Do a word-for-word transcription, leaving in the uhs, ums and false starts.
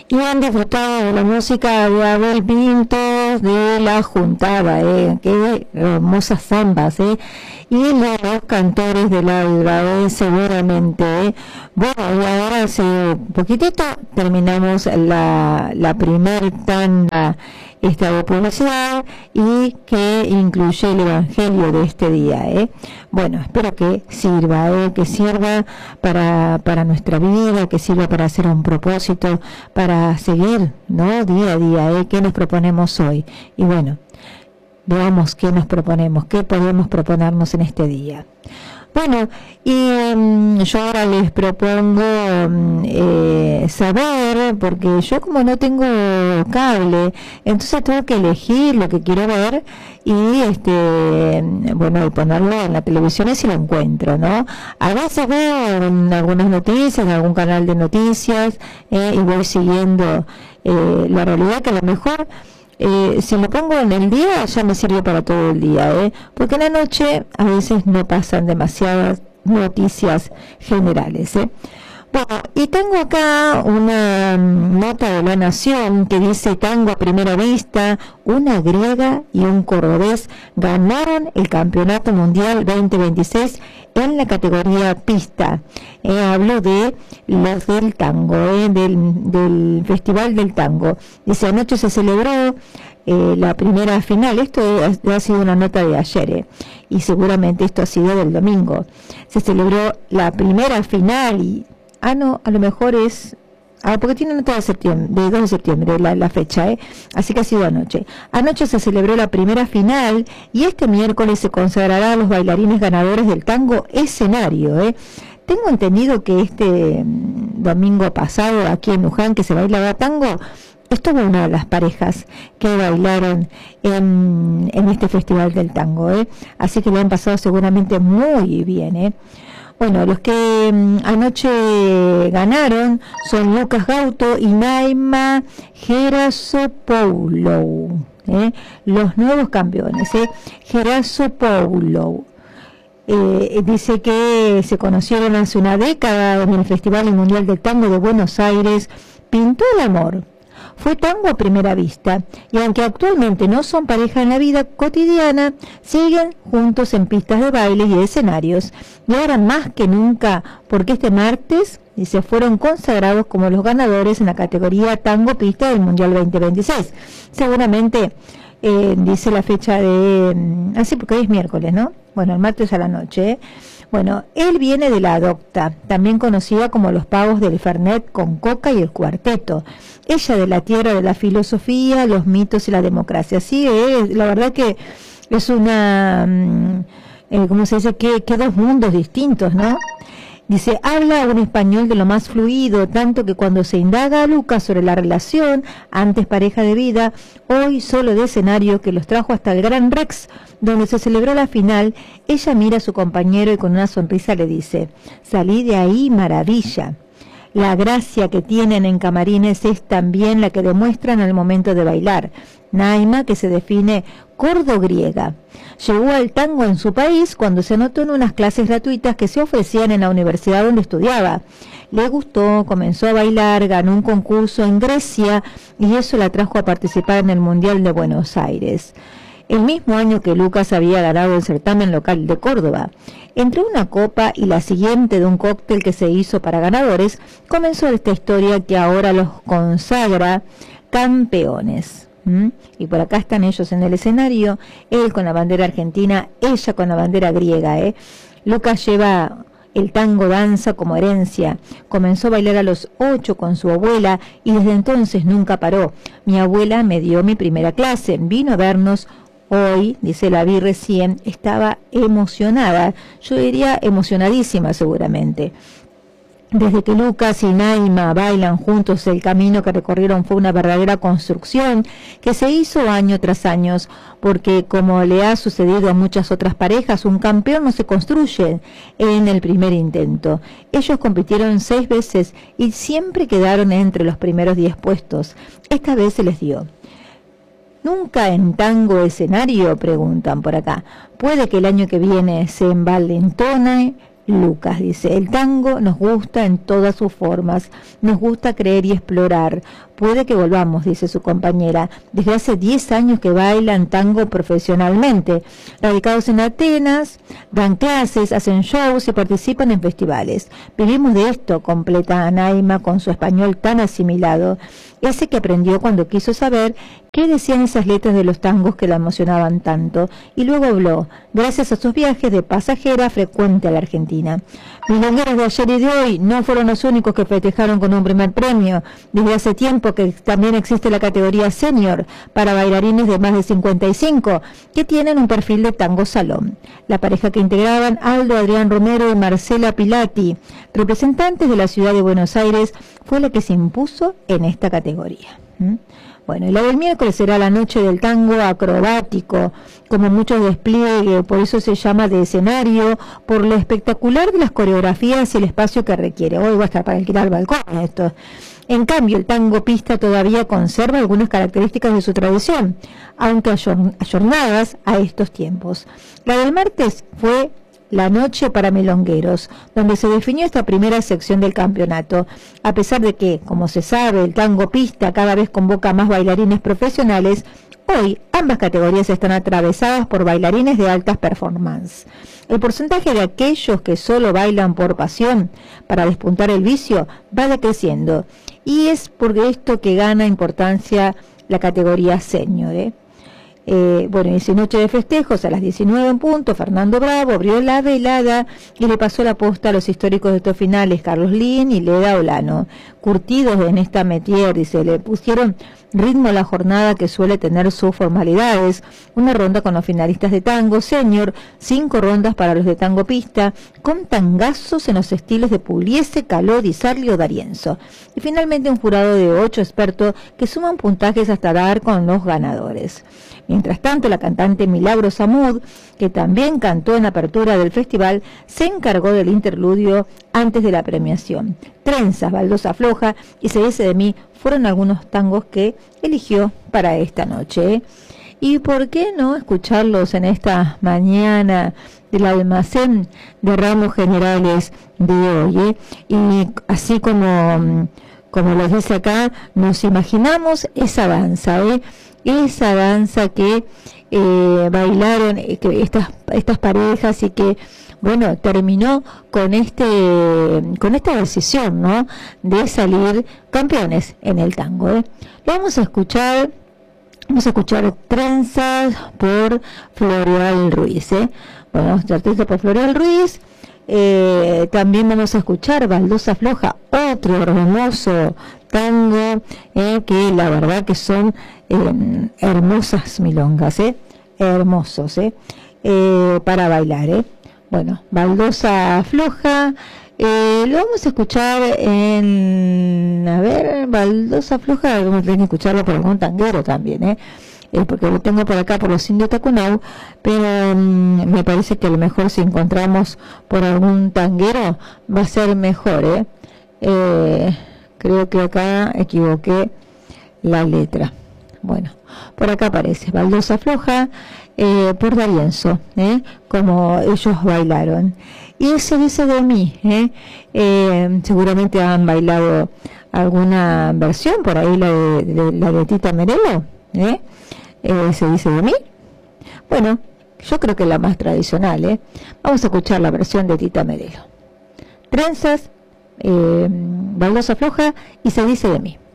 Y han disfrutado de la música de Abel Pintos de La Juntada, eh, qué hermosas zambas, eh, y de los cantores de Laura, eh, seguramente. Eh. Bueno, y ahora hace un poquitito terminamos la, la primer tanda esta de publicidad y que incluye el evangelio de este día, ¿eh? Bueno, espero que sirva, ¿eh? que sirva para, para nuestra vida, que sirva para hacer un propósito, para seguir, ¿no? Día a día, ¿eh? ¿Qué nos proponemos hoy? Y bueno, veamos qué nos proponemos, qué podemos proponernos en este día. Bueno, y um, yo ahora les propongo um, eh, saber, porque yo como no tengo cable, entonces tengo que elegir lo que quiero ver y este bueno, y ponerlo en la televisión y si lo encuentro, ¿no? A veces veo en algunas noticias, en algún canal de noticias, eh, y voy siguiendo eh, la realidad, que a lo mejor Eh, si lo pongo en el día ya me sirve para todo el día, ¿eh? Porque en la noche a veces no pasan demasiadas noticias generales, ¿eh? Bueno, y tengo acá una nota de La Nación que dice: tango a primera vista, una griega y un cordobés ganaron el Campeonato Mundial veinte veintiséis en la categoría pista. Eh, hablo de los del tango, eh, del, del Festival del Tango. Dice: anoche se celebró eh, la primera final. Esto ha, ha sido una nota de ayer, eh, y seguramente esto ha sido del domingo. Se celebró la primera final y Ah, no, a lo mejor es... Ah, porque tiene nota de septiembre, de dos de septiembre la, la fecha, ¿eh? Así que ha sido anoche. Anoche se celebró la primera final y este miércoles se consagrará a los bailarines ganadores del tango escenario, ¿eh? Tengo entendido que este mm, domingo pasado, aquí en Luján, que se bailaba tango, estuvo una de las parejas que bailaron en, en este festival del tango, ¿eh? Así que lo han pasado seguramente muy bien, ¿eh? Bueno, los que um, anoche ganaron son Lucas Gauto y Naima Gerasopoulou, ¿eh? Los nuevos campeones, ¿eh? Gerasopoulou. Eh, dice que se conocieron hace una década en el Festival Mundial del Tango de Buenos Aires. Pintó el amor. Fue tango a primera vista, y aunque actualmente no son pareja en la vida cotidiana, siguen juntos en pistas de baile y escenarios, y ahora más que nunca, porque este martes y se fueron consagrados como los ganadores en la categoría tango pista del Mundial veinte veintiséis. Seguramente, eh, dice la fecha de... Así, ah, porque hoy es miércoles, ¿no? Bueno, el martes a la noche, ¿eh? Bueno, él viene de la Docta, también conocida como los pavos del Fernet con coca y el cuarteto. Ella de la tierra de la filosofía, los mitos y la democracia. Sí, eh, la verdad que es una, eh, ¿cómo se dice? Que, que dos mundos distintos, ¿no? Dice, habla un español de lo más fluido, tanto que cuando se indaga a Lucas sobre la relación, antes pareja de vida, hoy solo de escenario, que los trajo hasta el Gran Rex, donde se celebró la final, ella mira a su compañero y con una sonrisa le dice: salí de ahí, maravilla. La gracia que tienen en camarines es también la que demuestran al momento de bailar. Naima, que se define cordo-griega, llegó al tango en su país cuando se anotó en unas clases gratuitas que se ofrecían en la universidad donde estudiaba. Le gustó, comenzó a bailar, ganó un concurso en Grecia y eso la trajo a participar en el Mundial de Buenos Aires, el mismo año que Lucas había ganado el certamen local de Córdoba. Entre una copa y la siguiente de un cóctel que se hizo para ganadores, comenzó esta historia que ahora los consagra campeones. ¿Mm? Y por acá están ellos en el escenario, él con la bandera argentina, ella con la bandera griega, ¿eh? Lucas lleva el tango danza como herencia. Comenzó a bailar a los ocho con su abuela y desde entonces nunca paró. Mi abuela me dio mi primera clase, vino a vernos. Hoy, dice, la vi recién, estaba emocionada, yo diría emocionadísima seguramente. Desde que Lucas y Naima bailan juntos, el camino que recorrieron fue una verdadera construcción que se hizo año tras año, porque como le ha sucedido a muchas otras parejas, un campeón no se construye en el primer intento. Ellos compitieron seis veces y siempre quedaron entre los primeros diez puestos. Esta vez se les dio. ¿Nunca en tango escenario?, preguntan por acá. Puede que el año que viene se envalentone. Lucas dice, el tango nos gusta en todas sus formas, nos gusta creer y explorar, puede que volvamos, dice su compañera. Desde hace diez años que bailan tango profesionalmente. Radicados en Atenas, dan clases, hacen shows y participan en festivales. Vivimos de esto, completa Anaima con su español tan asimilado. Ese que aprendió cuando quiso saber qué decían esas letras de los tangos que la emocionaban tanto, y luego habló, gracias a sus viajes de pasajera frecuente a la Argentina. Milongueros de ayer y de hoy no fueron los únicos que festejaron con un primer premio. Desde hace tiempo que también existe la categoría senior para bailarines de más de cincuenta y cinco que tienen un perfil de tango salón. La pareja que integraban Aldo Adrián Romero y Marcela Pilati, representantes de la ciudad de Buenos Aires, fue la que se impuso en esta categoría. ¿Mm? Bueno, y la del miércoles será la noche del tango acrobático, como muchos despliegue, por eso se llama de escenario, por lo espectacular de las coreografías y el espacio que requiere. Hoy va a estar para alquilar balcones esto. En cambio, el tango pista todavía conserva algunas características de su tradición, aunque ayornadas a estos tiempos. La del martes fue la noche para milongueros, donde se definió esta primera sección del campeonato, a pesar de que, como se sabe, el tango pista cada vez convoca más bailarines profesionales. Hoy ambas categorías están atravesadas por bailarines de altas performance. El porcentaje de aquellos que solo bailan por pasión, para despuntar el vicio, va decreciendo, y es por esto que gana importancia la categoría senior, ¿eh? Eh, bueno, esa noche de festejos a las diecinueve en punto, Fernando Bravo abrió la velada y le pasó la posta a los históricos de estos finales, Carlos Lin y Leda Olano. Curtidos en esta métier, dice, le pusieron ritmo a la jornada que suele tener sus formalidades. Una ronda con los finalistas de tango senior, cinco rondas para los de tango pista, con tangazos en los estilos de Pugliese, Caló, Di Sarli o D'Arienzo. Y finalmente un jurado de ocho expertos que suman puntajes hasta dar con los ganadores. Mientras tanto, la cantante Milagros Samud, que también cantó en apertura del festival, se encargó del interludio antes de la premiación. Trenzas, Baldosa Floja y Se dice de mí fueron algunos tangos que eligió para esta noche. ¿Y por qué no escucharlos en esta mañana del almacén de ramos generales de hoy? ¿eh? Y así como, como lo dice acá, nos imaginamos esa danza, ¿eh? esa danza que eh, bailaron eh, que estas estas parejas y que bueno terminó con este con esta decisión, ¿no?, de salir campeones en el tango. ¿eh? Lo vamos a escuchar, vamos a escuchar Trenzas por Floreal Ruiz. ¿eh? Bueno, vamos a escuchar Trenzas por Floreal Ruiz. Eh, también vamos a escuchar Baldosa Floja, otro hermoso tango, eh, que la verdad que son eh, hermosas milongas, eh, hermosos, eh, eh, para bailar. Eh. Bueno, Baldosa Floja, eh, lo vamos a escuchar en, a ver, Baldosa Floja, vamos a tener que escucharlo por algún tanguero también, eh. Eh, porque lo tengo por acá por los indios Tacunau, pero um, me parece que a lo mejor si encontramos por algún tanguero va a ser mejor, ¿eh? Eh, creo que acá equivoqué la letra. Bueno, por acá aparece Baldosa Floja eh, por D'Arienzo, ¿eh? como ellos bailaron. Y Se dice de mí, ¿eh? Eh, seguramente han bailado alguna versión, por ahí la de, de, la de Tita Merelo, ¿eh? Eh, Se dice de mí. Bueno, yo creo que es la más tradicional, ¿eh? Vamos a escuchar la versión de Tita Merelo. Trenzas, eh, Baldosa Floja y Se dice de mí.